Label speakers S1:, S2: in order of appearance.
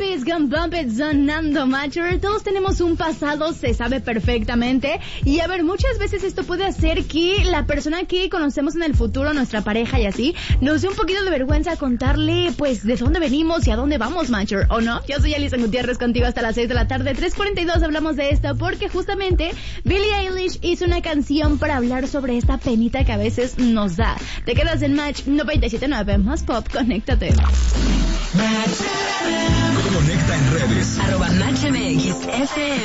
S1: Bump It sonando, Matcher. Todos tenemos un pasado, se sabe perfectamente. Y a ver, muchas veces esto puede hacer que la persona que conocemos en el futuro, nuestra pareja y así, nos dé un poquito de vergüenza contarle, pues, de dónde venimos y a dónde vamos, Matcher, ¿o no? Yo soy Alison Gutiérrez, contigo hasta las 6 de la tarde, 3:42 hablamos de esto, porque justamente Billie Eilish hizo una canción para hablar sobre esta penita que a veces nos da. Te quedas en Match 97.9, más pop, conéctate.
S2: Conecta en redes.
S3: @MatchMXFM.